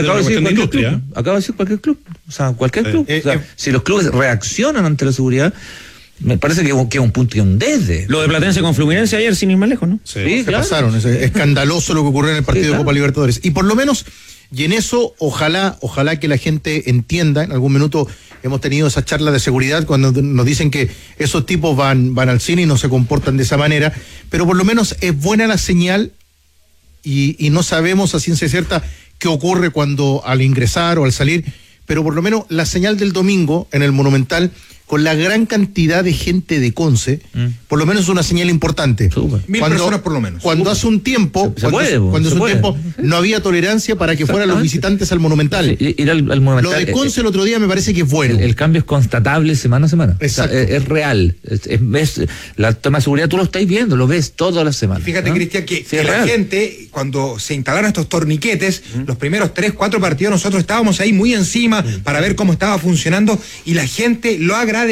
cualquier club. O sea, cualquier club. Si los clubes reaccionan ante la seguridad, me parece que es un punto y un desde.
Lo de Platense con Fluminense ayer, sin ir más lejos, ¿no?
Sí, claro. Pasaron. Es escandaloso lo que ocurrió en el partido de Copa Libertadores. Y por lo menos, y en eso, ojalá que la gente entienda. En algún minuto hemos tenido esa charla de seguridad cuando nos dicen que esos tipos van al cine y no se comportan de esa manera. Pero por lo menos es buena la señal y no sabemos a ciencia cierta qué ocurre cuando al ingresar o al salir. Pero por lo menos la señal del domingo en el Monumental, con la gran cantidad de gente de Conce, por lo menos es una señal importante.
1.000 personas por lo menos.
Cuando hace un tiempo, no había tolerancia para que fueran los visitantes al Monumental.
Ir al Monumental.
Lo de Conce el otro día me parece que es bueno.
El cambio es constatable semana a semana.
Exacto.
O sea, es real. La toma de seguridad tú lo estás viendo, lo ves todas las semanas.
Fíjate, Cristian, que la gente, cuando se instalaron estos torniquetes, los primeros 3-4 partidos, nosotros estábamos ahí muy encima para ver cómo estaba funcionando y la gente lo agradecía.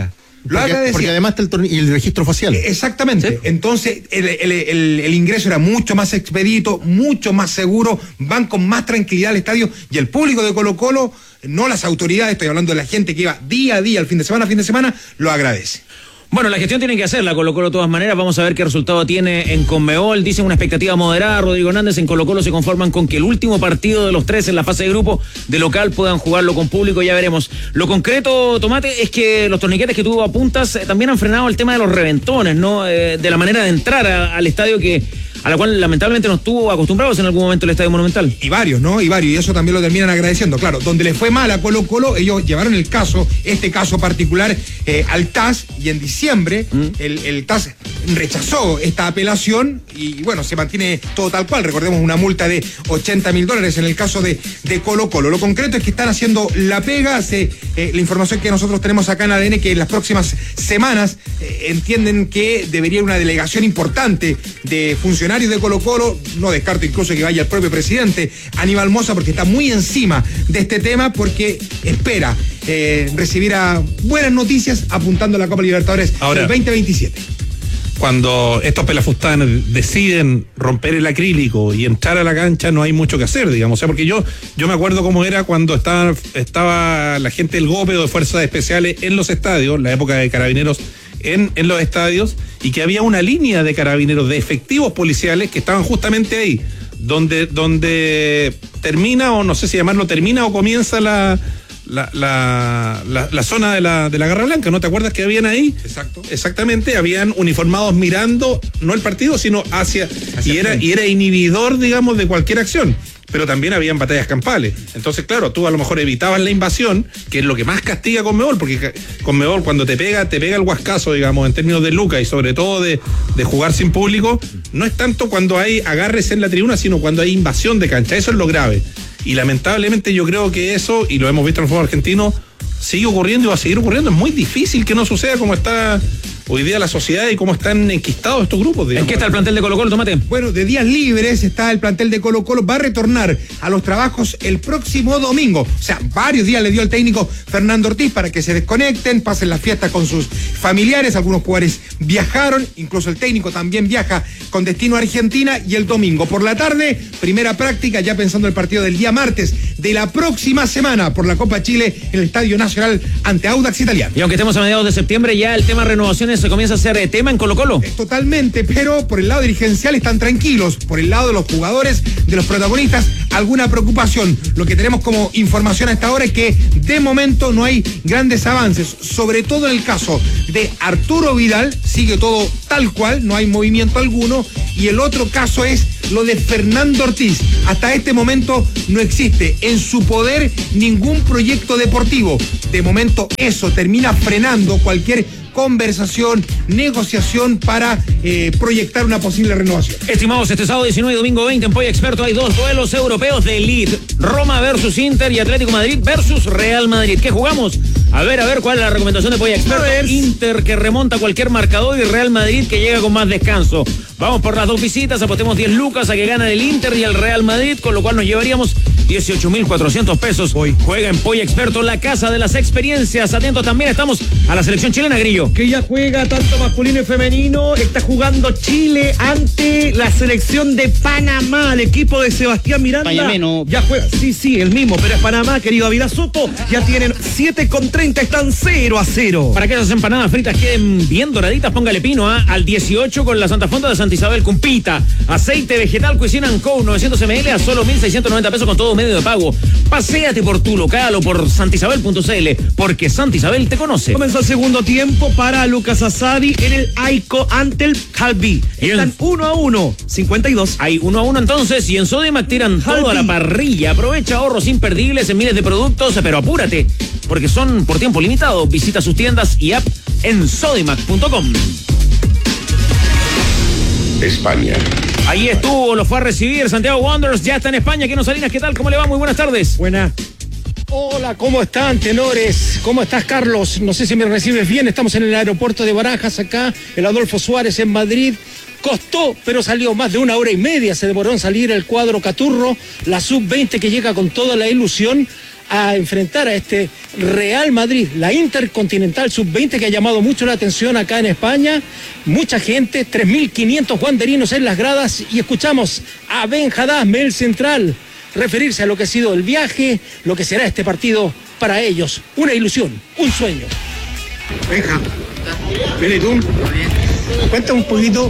Porque
además está el registro facial.
Exactamente. ¿Sí? Entonces, el ingreso era mucho más expedito, mucho más seguro, van con más tranquilidad al estadio y el público de Colo-Colo, no las autoridades, estoy hablando de la gente que iba día a día, al fin de semana, lo agradece.
Bueno, la gestión tiene que hacerla Colo-Colo de todas maneras. Vamos a ver qué resultado tiene en Conmebol. Dicen una expectativa moderada. Rodrigo Hernández, en Colo-Colo se conforman con que el último partido de los 3 en la fase de grupo de local puedan jugarlo con público. Ya veremos. Lo concreto, Tomate, es que los torniquetes que tú apuntas también han frenado el tema de los reventones, ¿no? De la manera de entrar al estadio a la cual lamentablemente nos estuvo acostumbrados en algún momento el Estadio Monumental.
Y varios, y eso también lo terminan agradeciendo. Claro, donde les fue mal a Colo-Colo, ellos llevaron este caso particular al TAS, y en diciembre el TAS rechazó esta apelación y bueno, se mantiene todo tal cual. Recordemos una multa de $80.000 en el caso de Colo-Colo. Lo concreto es que están haciendo la pega. La información que nosotros tenemos acá en ADN, que en las próximas semanas entienden que debería haber una delegación importante de funcionarios de Colo-Colo. No descarto incluso que vaya el propio presidente Aníbal Mosa, porque está muy encima de este tema, porque espera recibir buenas noticias apuntando a la Copa Libertadores del 2027.
Cuando estos pelafustanes deciden romper el acrílico y entrar a la cancha, no hay mucho que hacer, digamos. O sea, porque yo me acuerdo cómo era cuando estaba la gente del GOPE o de Fuerzas Especiales en los estadios, la época de Carabineros en los estadios, y que había una línea de carabineros, de efectivos policiales que estaban justamente ahí, donde termina, o no sé si llamarlo termina o comienza la zona de la Garra Blanca. ¿No te acuerdas que habían ahí?
Exacto.
Exactamente, habían uniformados mirando, no el partido, sino hacia y era inhibidor, digamos, de cualquier acción. Pero también habían batallas campales. Entonces, claro, tú a lo mejor evitabas la invasión, que es lo que más castiga Conmebol, porque Conmebol cuando te pega el huascazo, digamos, en términos de lucas y sobre todo de jugar sin público, no es tanto cuando hay agarres en la tribuna, sino cuando hay invasión de cancha. Eso es lo grave. Y lamentablemente yo creo que eso, y lo hemos visto en el fútbol argentino, sigue ocurriendo y va a seguir ocurriendo. Es muy difícil que no suceda como está hoy día la sociedad y cómo están enquistados estos grupos, digamos.
¿En qué está el plantel de Colo-Colo, Tomate?
Bueno, de días libres está el plantel de Colo-Colo, va a retornar a los trabajos el próximo domingo. O sea, varios días le dio el técnico Fernando Ortiz para que se desconecten, pasen la fiesta con sus familiares. Algunos jugadores viajaron, incluso el técnico también viaja con destino a Argentina, y el domingo por la tarde, primera práctica, ya pensando el partido del día martes de la próxima semana por la Copa Chile en el Estadio Nacional ante Audax Italiano.
Y aunque estemos a mediados de septiembre, ya el tema renovaciones se comienza a hacer tema en Colo-Colo.
Totalmente, pero por el lado dirigencial están tranquilos, por el lado de los jugadores, de los protagonistas, alguna preocupación. Lo que tenemos como información a esta hora es que de momento no hay grandes avances, sobre todo en el caso de Arturo Vidal, sigue todo tal cual, no hay movimiento alguno, y el otro caso es lo de Fernando Ortiz. Hasta este momento no existe en su poder ningún proyecto deportivo. De momento eso termina frenando cualquier conversación, negociación para proyectar una posible renovación.
Estimados, este sábado 19 y domingo 20 en Polla Experto hay 2 duelos europeos de elite. Roma versus Inter y Atlético Madrid versus Real Madrid. ¿Qué jugamos? A ver cuál es la recomendación de Polla Experto. Inter que remonta cualquier marcador y Real Madrid que llega con más descanso. Vamos por las 2 visitas, apostemos 10 lucas a que gana el Inter y el Real Madrid, con lo cual nos llevaríamos 18.400 pesos. Hoy juega en Polla Experto, la casa de las experiencias. Atentos también estamos a la selección chilena, Grillo.
Que ya juega tanto masculino y femenino. Está jugando Chile ante la selección de Panamá, el equipo de Sebastián Miranda.
Payameno.
Ya juega, sí, el mismo, pero es Panamá, querido Ávila Soto. Ya tienen 7,30, están 0-0.
Para que esas empanadas fritas queden bien doraditas, póngale pino al 18 con la Santa Fonda de Santa Isabel con pita. Aceite vegetal Cuisine & Co. 900 ml a solo 1.690 pesos con todo medio de pago. Paséate por tu local o por santisabel.cl, porque Santa Isabel te conoce.
Comenzó el segundo tiempo para Lucas Asadi en el Aico ante el Calvi. Están 1-1, 52.
Hay 1-1 entonces, y en Sodimac tiran todo a la parrilla. Aprovecha ahorros imperdibles en miles de productos, pero apúrate, porque son por tiempo limitado. Visita sus tiendas y app en sodimac.com.
España.
Ahí estuvo, lo fue a recibir Santiago Wanderers, ya está en España. Quino Salinas, ¿qué tal? ¿Cómo le va? Muy buenas tardes.
Buenas.
Hola, ¿cómo están, tenores? ¿Cómo estás, Carlos? No sé si me recibes bien. Estamos en el aeropuerto de Barajas, acá, el Adolfo Suárez en Madrid. Costó, pero salió más de 1 hora y media. Se demoró en salir el cuadro Caturro, la sub-20 que llega con toda la ilusión a enfrentar a este Real Madrid, la Intercontinental Sub-20, que ha llamado mucho la atención acá en España. Mucha gente, 3.500 wanderinos en las gradas, y escuchamos a Ben Haddad, el central, referirse a lo que ha sido el viaje, lo que será este partido para ellos. Una ilusión, un sueño.
Benja, bien, ¿y tú? Cuéntame un poquito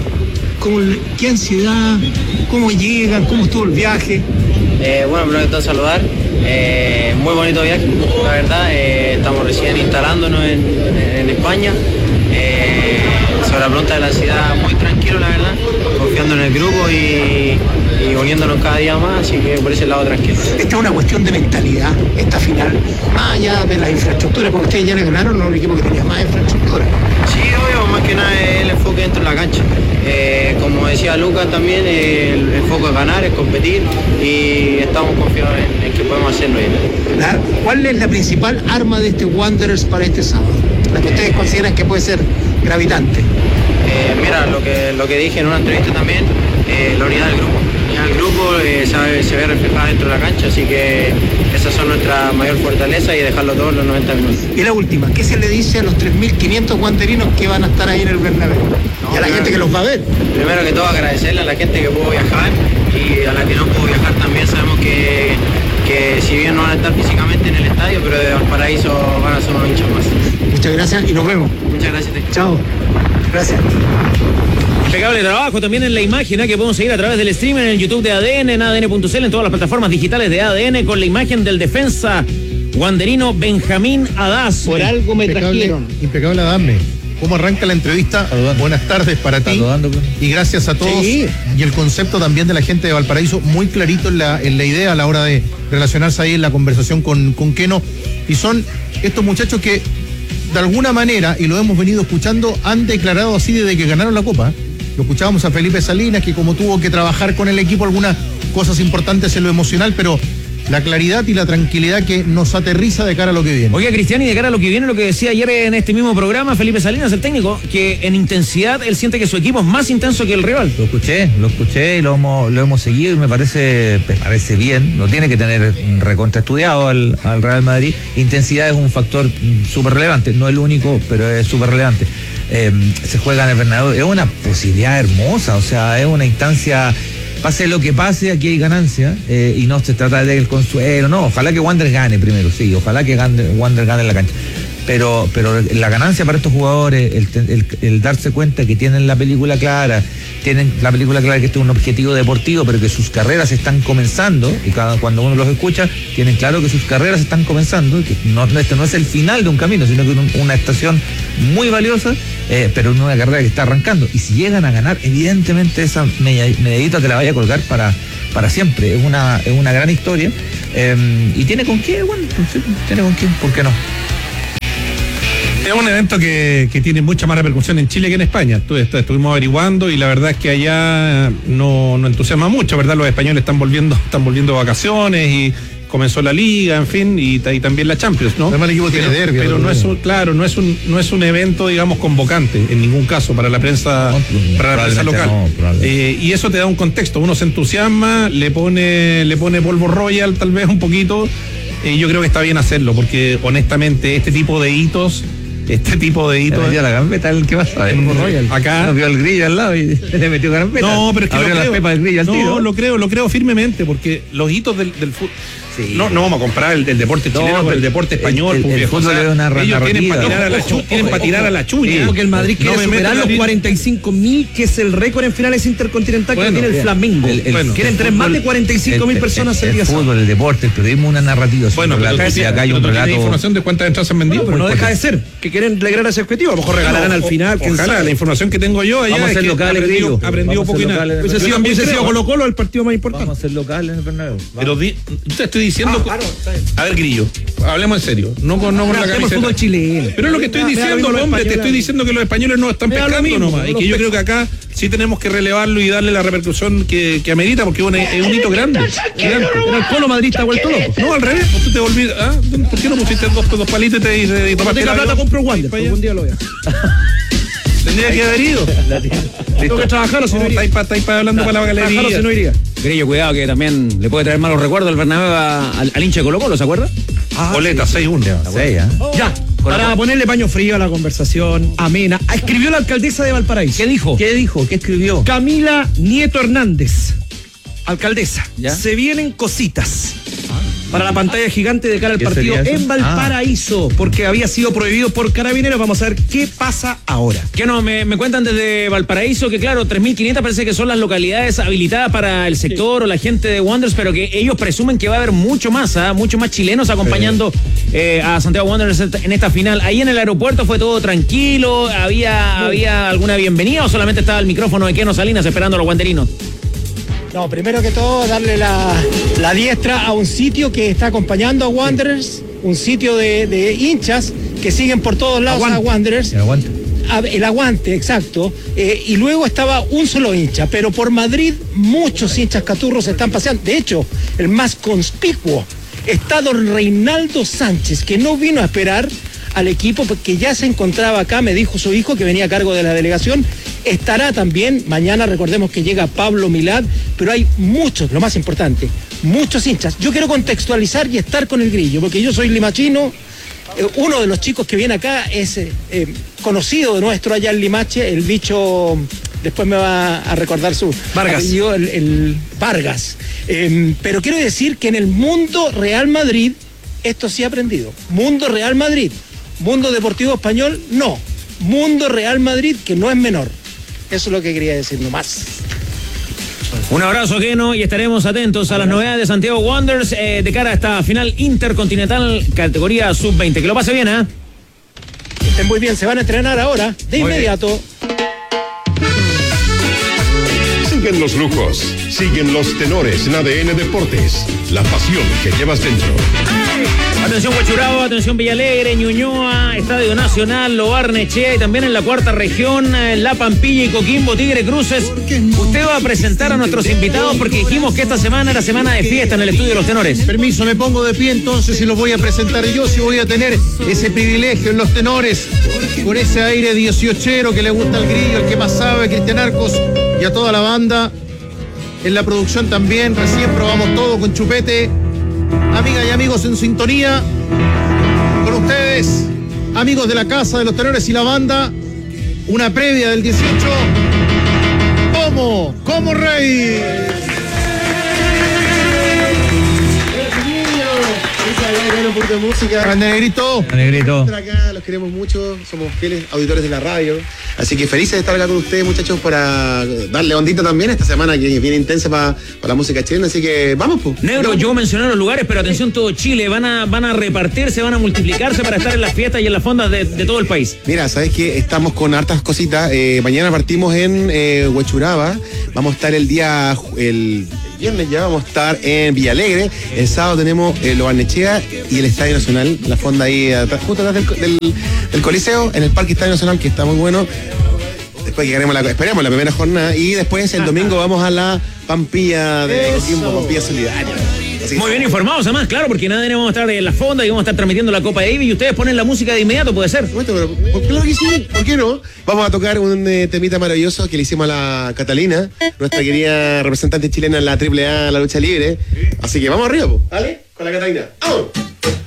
qué ansiedad, cómo llegan, cómo estuvo el viaje.
Bueno, primero que todo saludar. Muy bonito viaje, la verdad. Estamos recién instalándonos en España. Sobre la pregunta de la ansiedad, muy tranquilo, la verdad, confiando en el grupo y uniéndonos cada día más, así que por ese lado tranquilo.
Esta es una cuestión de mentalidad, esta final, más allá de las infraestructuras, porque ustedes ya le ganaron a un equipo que tenía más infraestructura.
Sí, obvio, más que nada es el enfoque dentro de la cancha. Como decía Lucas también, el foco es ganar, es competir, y estamos confiados en que podemos hacerlo bien.
¿Cuál es la principal arma de este Wanderers para este sábado? La que ustedes consideran que puede ser gravitante.
Mira, lo que dije en una entrevista también, la unidad del grupo. El grupo se ve reflejada dentro de la cancha, así que esas son nuestra mayor fortaleza, y dejarlo todos los 90 minutos.
Y la última, ¿qué se le dice a los 3.500 guanderinos que van a estar ahí en el Bernabéu? Y a la gente que los va a ver.
Primero que todo, agradecerle a la gente que pudo viajar, y a la que no pudo viajar también. Sabemos que si bien no van a estar físicamente en el estadio, pero de Valparaíso van a ser unos hinchas más.
Muchas gracias y nos vemos.
Muchas gracias.
Chao. Gracias.
Impecable trabajo también en la imagen que podemos seguir a través del stream en el YouTube de ADN, en ADN.cl, en todas las plataformas digitales de ADN, con la imagen del defensa wanderino Benjamín Haddad.
Por algo me trajeron.
Impecable, Adame. ¿Cómo arranca la entrevista? Buenas tardes para ti. Y gracias a todos. Sí. Y el concepto también de la gente de Valparaíso, muy clarito en la idea a la hora de relacionarse ahí en la conversación con Keno. Y son estos muchachos que, de alguna manera, y lo hemos venido escuchando, han declarado así desde que ganaron la Copa. Lo escuchábamos a Felipe Salinas, que como tuvo que trabajar con el equipo algunas cosas importantes en lo emocional, pero la claridad y la tranquilidad que nos aterriza de cara a lo que viene.
Oiga, Cristian, y de cara a lo que viene, lo que decía ayer en este mismo programa Felipe Salinas, el técnico, que en intensidad él siente que su equipo es más intenso que el rival.
Lo escuché y lo hemos seguido y me parece bien. Lo tiene que tener recontraestudiado al Real Madrid. Intensidad es un factor súper relevante, no el único, pero es súper relevante. Se juega en el Bernabéu, es una posibilidad hermosa, o sea, es una instancia. Pase lo que pase, aquí hay ganancia, y no se trata de el consuelo, no, ojalá que Wander gane primero, sí, ojalá que Wander gane en la cancha, pero la ganancia para estos jugadores, el darse cuenta que tienen la película clara que este es un objetivo deportivo, pero que sus carreras están comenzando, y cuando uno los escucha, tienen claro que sus carreras están comenzando, que esto no es el final de un camino, sino que una estación muy valiosa, pero una carrera que está arrancando, y si llegan a ganar, evidentemente esa medallita te la vaya a colgar para siempre. Es una gran historia, y tiene con qué, bueno, tiene con qué, ¿por qué no?
Es un evento que tiene mucha más repercusión en Chile que en España. Estuvimos averiguando y la verdad es que allá no entusiasma mucho, ¿verdad? Los españoles están volviendo de vacaciones y comenzó la liga, en fin, y también la Champions, ¿no?
El equipo tiene derbi,
pero no es un evento, digamos, convocante en ningún caso para la prensa local. Y eso te da un contexto. Uno se entusiasma, le pone polvo Royal tal vez un poquito. Yo creo que está bien hacerlo, porque honestamente este tipo de hitos. Le metió
la gambeta, ¿qué pasa?
Acá
nos vio el grillo al lado y le metió gambeta.
No, pero es que
abrió las pepas del grillo al tiro.
Lo creo firmemente, porque los hitos del fútbol. Sí. No vamos a comprar el deporte chileno, pero el deporte español.
El fútbol es una
ellos tienen para tirar a la chuña.
Porque el Madrid quiere superar los 45.000, que es el récord en finales intercontinentales que tiene el Flamengo. Quieren tener más de 45.000 personas el día.
El fútbol, el deporte, el periodismo, una narrativa.
Bueno, pero acá hay un relato. información de cuántas entradas han vendido.
Pero no deja de ser que quieren lograr ese objetivo. A lo mejor regalarán al final.
Ojalá, la información que tengo yo allá.
Vamos a ser locales, Grillo.
Aprendido poco y nada.
Hubiese sido Colo-Colo el partido más importante.
Vamos a ser locales en el Bernabéu.
Pero te estoy diciendo. A ver, Grillo, hablemos en serio. No con la camiseta.
Fútbol chileno.
Pero es lo que estoy diciendo, hombre. Te estoy diciendo que los españoles no están pescando nomás. Y que yo creo que acá sí tenemos que relevarlo y darle la repercusión que amerita, porque es un hito grande.
Era el Colo Madrid está vuelto loco.
No, al revés. Tú te volviste. ¿Por qué no pusiste dos palitos y
tomaste la plata? Compro Wander. Un día lo veo.
Tendría que haber ido.
Tengo que trabajar o si no iría.
Estáis hablando para la galería.
Si no iría.
Grillo, cuidado que también le puede traer malos recuerdos el Bernabéu al hincha de Colo-Colo, ¿se acuerda?
Boleta, 6-1.
Ya, para ponerle paño frío a la conversación, amena. Escribió la alcaldesa de Valparaíso.
¿Qué dijo? ¿Qué escribió?
Camila Nieto Hernández, alcaldesa.
¿Ya?
Se vienen cositas para la pantalla gigante de cara al partido en Valparaíso, porque había sido prohibido por Carabineros. Vamos a ver qué pasa ahora.
Que no, me cuentan desde Valparaíso que claro, 3.500 parece que son las localidades habilitadas para el sector o la gente de Wanderers, pero que ellos presumen que va a haber mucho más chilenos acompañando a Santiago Wanderers en esta final. Ahí en el aeropuerto fue todo tranquilo, había alguna bienvenida o solamente estaba el micrófono de Keno Salinas esperando a los wanderinos.
No, primero que todo, darle la diestra a un sitio que está acompañando a Wanderers, un sitio de hinchas que siguen por todos lados a Wanderers. El aguante, exacto. Y luego estaba un solo hincha, pero por Madrid muchos hinchas caturros están paseando. De hecho, el más conspicuo está don Reinaldo Sánchez, que no vino a esperar al equipo porque ya se encontraba acá, me dijo su hijo que venía a cargo de la delegación. Estará también, mañana recordemos que llega Pablo Milad, pero hay muchos, lo más importante, muchos hinchas. Yo quiero contextualizar y estar con el Grillo, porque yo soy limachino, uno de los chicos que viene acá es conocido de nuestro allá en Limache, el bicho, después me va a recordar su
Vargas.
apellido, el Vargas. Pero quiero decir que en el mundo Real Madrid, esto sí ha aprendido. Mundo Real Madrid, mundo deportivo español, no. Mundo Real Madrid, que no es menor. Eso es lo que quería decir nomás.
Un abrazo, Keno, y estaremos atentos a las novedades de Santiago Wanderers de cara a esta final intercontinental categoría sub-20. Que lo pase bien, ¿eh?
Estén muy bien, se van a entrenar ahora, de inmediato.
Siguen los lujos,
Siguen los tenores en ADN Deportes, la pasión que llevas dentro.
Atención Huachuraba, atención Villalegre, Ñuñoa, Estadio Nacional, Lo Barnechea y también en la cuarta región, La Pampilla y Coquimbo, Tigre Cruces. Usted va a presentar a nuestros invitados porque dijimos que esta semana era semana de fiesta en el estudio de los tenores.
Permiso, me pongo de pie entonces y los voy a presentar yo, si voy a tener ese privilegio en los tenores, con ese aire 18ero que le gusta al grillo, el que más sabe, Cristian Arcos, y a toda la banda. En la producción también, recién probamos todo con chupete. Amigas y amigos en sintonía, con ustedes, amigos de la Casa de los Tenores y la banda, una previa del 18, como rey.
Un poquito de música.
Grande Negrito.
Negrito.
Acá los queremos mucho, somos fieles auditores de la radio. Así que felices de estar acá con ustedes, muchachos, para darle ondita también esta semana que viene intensa para la música chilena. Así que vamos, pues.
Negro, yo mencioné los lugares, pero atención, todo Chile. Van a repartirse, van a multiplicarse para estar en las fiestas y en las fondas de todo el país.
Mira, sabes que estamos con hartas cositas. Mañana partimos en Huachuraba. Vamos a estar el viernes ya vamos a estar en Villalegre. El sábado tenemos Lo Barnechea y el Estadio Nacional, la fonda ahí atrás, justo atrás del Coliseo, en el Parque Estadio Nacional, que está muy bueno. Después llegaremos esperemos la primera jornada y después el domingo vamos a la Pampilla de Coquimbo, Pampilla Solidaria.
Muy bien informados, además, claro, porque nadie vamos a estar en la fonda y vamos a estar transmitiendo la Copa Davis y ustedes ponen la música de inmediato, ¿puede ser?
Pero, claro que sí, ¿por qué no? Vamos a tocar un temita maravilloso que le hicimos a la Catalina, nuestra querida representante chilena en la AAA, la lucha libre. Así que vamos arriba, ¿vale? Con la Catalina. ¡Vamos!